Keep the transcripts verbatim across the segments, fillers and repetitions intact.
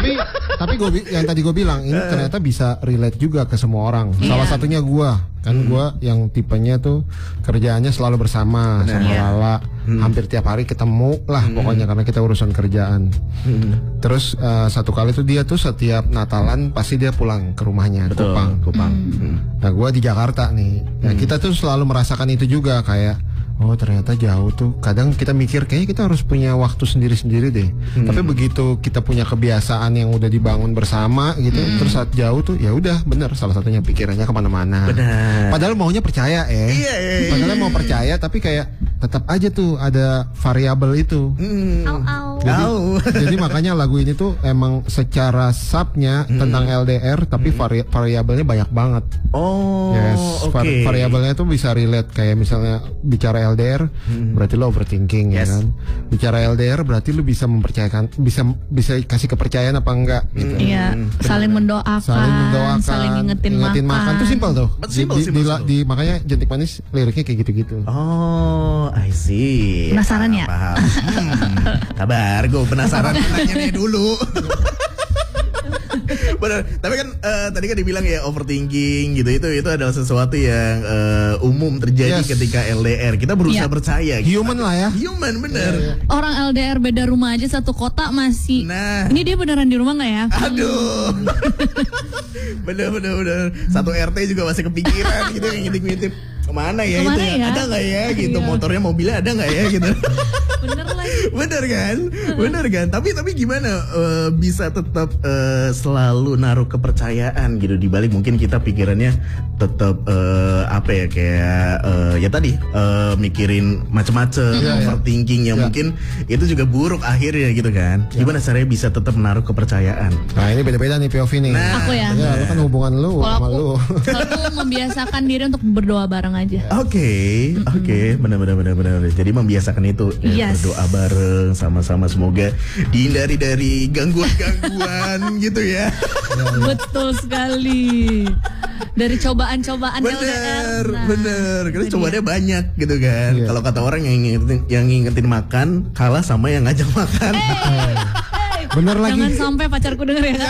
tapi tapi gue yang tadi gue bilang ini ternyata bisa relate juga ke semua orang. Salah yeah. satunya gue kan hmm. gue yang tipenya tuh kerjaannya selalu bersama Bener. sama yeah. Lala, hmm. hampir tiap hari ketemu lah hmm. pokoknya karena kita urusan kerjaan. Hmm. Terus uh, satu kali tuh dia tuh setiap Natalan pasti dia pulang ke rumahnya di Kupang. Kupang. Hmm. Nah gue di Jakarta nih. Nah hmm. kita tuh selalu merasakan itu juga kayak oh ternyata jauh tuh. Kadang kita mikir kayaknya kita harus punya waktu sendiri-sendiri deh. Hmm. Tapi begitu kita punya kebiasaan yang udah dibangun bersama gitu, hmm. terus saat jauh tuh ya udah bener salah satunya pikirannya kemana-mana. Benar. Padahal maunya percaya eh. Iya, iya, iya. Padahal mau percaya tapi kayak tetap aja tuh ada variabel itu. Hmm. Au, au. Jadi, jadi makanya lagu ini tuh emang secara subnya hmm. tentang L D R tapi hmm. vari variabelnya banyak banget. Oh, yes, oke. Okay. Variabelnya tuh bisa relate kayak misalnya bicara L D R hmm. berarti lo overthinking yes. ya kan. Bicara L D R berarti lo bisa mempercayakan bisa bisa kasih kepercayaan apa enggak gitu. Iya, hmm. saling mendoakan, saling mendoakan, saling ngingetin, ngingetin makan. makan. Itu simpel tuh. Simple, di, simple, di, simple. Di, di makanya Jentik Manis liriknya kayak gitu-gitu. Oh, I see. Penasaran ya? Paham. Hmm. Kabar, gue penasaran nanya dulu. Benar, tapi kan uh, tadi kan dibilang ya overthinking gitu itu itu adalah sesuatu yang uh, umum terjadi yes. ketika L D R. Kita berusaha yeah. percaya. Human lah ya. Human bener. Yeah, yeah. Orang L D R beda rumah aja satu kota masih. Nah, ini dia beneran di rumah nggak ya? Aduh. bener bener bener. Satu R T juga masih kepikiran gitu yang ngintip-ngintip. Kemana ya Kemana itu ya? ya? Ada nggak ya gitu Iya. motornya mobilnya ada nggak ya gitu? Bener lagi. Bener kan? Bener kan? Tapi tapi gimana uh, bisa tetap uh, selalu naruh kepercayaan gitu di balik mungkin kita pikirannya tetap uh, apa ya kayak uh, ya tadi uh, mikirin macem-macem, yeah, overthinking yang yeah. mungkin itu juga buruk akhirnya gitu kan? Yeah. Gimana caranya bisa tetap menaruh kepercayaan? Nah ini beda-beda nih P O V nih. Nah, aku ya. Ya, lu kan hubungan lu Kalau sama aku, lu. aku membiasakan diri untuk berdoa bareng aja. Oke, okay, mm-hmm. oke, okay. benar-benar benar-benar. Jadi membiasakan itu, ya, yes. berdoa bareng sama-sama semoga dihindari dari gangguan-gangguan gitu ya. Betul sekali. Dari cobaan-cobaan bener, L D R. Nah, bener. Karena cobaannya dia. banyak gitu kan. Yeah. Kalau kata orang yang ngingetin, yang ngingetin makan kalah sama yang ngajak makan. Hey, hey. Bener lagi. Jangan sampai pacarku denger ya.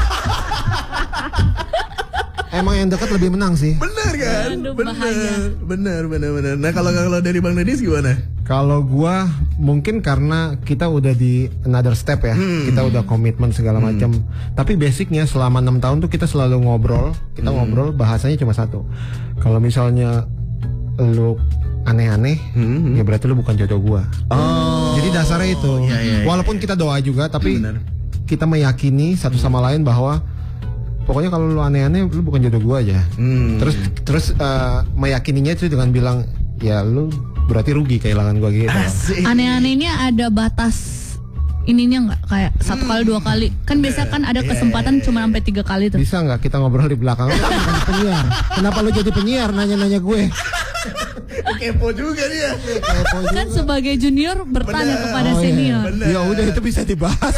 Emang yang dekat lebih menang sih. Bener kan? Aduh, bener, bahaya. bener, bener, bener. Nah kalau kalau dari Bang Dedis gimana? Kalau gua mungkin karena kita udah di another step ya, hmm. kita udah komitmen segala hmm. macam. Tapi basicnya selama enam tahun tuh kita selalu ngobrol, kita hmm. ngobrol bahasanya cuma satu. Kalau misalnya lu aneh-aneh, hmm. ya berarti lu bukan jodoh gua. Oh. Jadi dasarnya itu. Ya, ya, ya, Walaupun kita doa juga, tapi bener. kita meyakini satu sama lain bahwa pokoknya kalau lu aneh-aneh lu bukan jodoh gua aja. Hmm. Terus terus uh, meyakininya itu dengan bilang ya lu berarti rugi kehilangan gua gitu. Aneh-aneh ini ada batas ininya nggak kayak satu kali dua kali kan biasa kan ada kesempatan cuma sampai tiga kali tuh. Bisa nggak kita ngobrol di belakang? Lu kan bukan penyiar. Kenapa lu jadi penyiar nanya-nanya gue? Kepo juga dia. Kepo juga. Kan sebagai junior bertanya bener. kepada oh, senior. Iya. Ya udah itu bisa dibahas.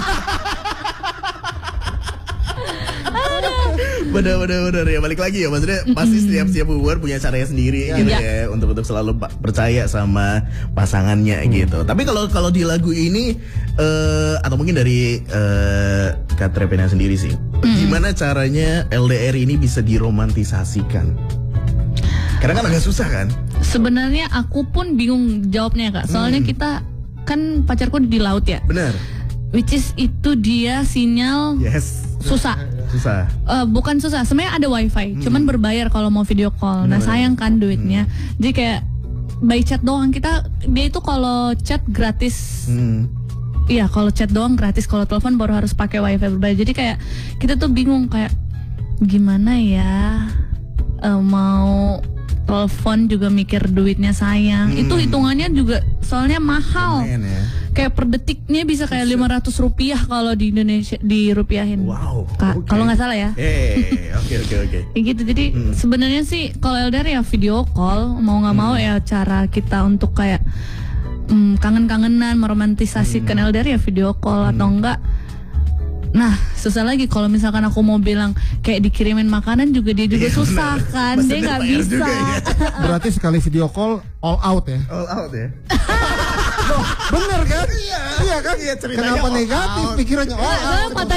Bener bener bener ya balik lagi ya maksudnya pasti setiap setiap hubungan punya caranya sendiri ya, gitu ya, ya untuk untuk selalu percaya sama pasangannya hmm. gitu. Tapi kalau kalau di lagu ini uh, atau mungkin dari uh, Kak Trepena sendiri sih, hmm. gimana caranya L D R ini bisa diromantisasikan? Karena kan agak susah kan? Sebenarnya aku pun bingung jawabnya Kak. Soalnya hmm. kita kan pacarku di laut ya. Benar. Which is itu dia sinyal yes. susah. Susah. Uh, bukan susah, sebenarnya ada wifi, hmm. cuman berbayar kalau mau video call. Nah bener. sayang kan duitnya. Hmm. Jadi kayak by chat doang kita dia itu kalau chat gratis. Hmm. Iya kalau chat doang gratis, kalau telepon baru harus pakai wifi berbayar. Jadi kayak kita tuh bingung kayak gimana ya uh, mau telepon juga mikir duitnya sayang. Hmm. Itu hitungannya juga soalnya mahal. Lumayan, ya. Kayak per detiknya bisa kayak lima ratus rupiah kalau di Indonesia dirupiahin. Wow. Okay. Kalau nggak salah ya. Eh, oke oke oke. Gitu. Jadi hmm. sebenarnya sih kalau L D R ya video call, mau nggak hmm. mau ya cara kita untuk kayak hmm, kangen-kangenan, meromantisasikan hmm. L D R ya video call hmm. atau enggak. Nah susah lagi kalau misalkan aku mau bilang kayak dikirimin makanan juga dia juga yeah, susah bener. Kan dia nggak bisa ya. Berarti sekali video call all out ya. All out ya. Loh, bener kan? Iya, iya kan? Iya, kenapa negatif out. pikirannya all out?